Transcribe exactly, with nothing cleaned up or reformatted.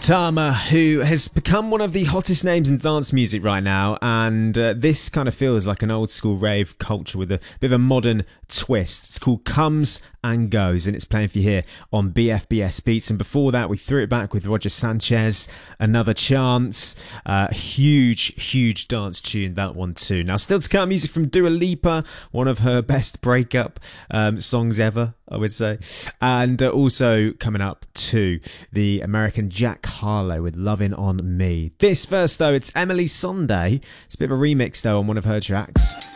Tama, who has become one of the hottest names in dance music right now, and uh, this kind of feels like an old school rave culture with a bit of a modern twist. It's called Comes and Goes, and it's playing for you here on B F B S Beats. And before that, we threw it back with Roger Sanchez, Another Chance. Uh, huge, huge dance tune, that one too. Now, still to come, music from Dua Lipa, one of her best breakup um, songs ever, I would say. And uh, also coming up to the American Jack Harlow with Lovin' on Me. This first, though, it's Emily Sunday. It's a bit of a remix, though, on one of her tracks.